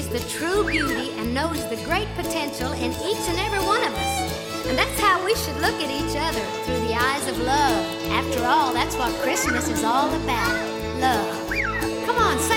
sees the true beauty and knows the great potential in each and every one of us. And that's how we should look at each other, through the eyes of love. After all, that's what Christmas is all about. Love. Come on, say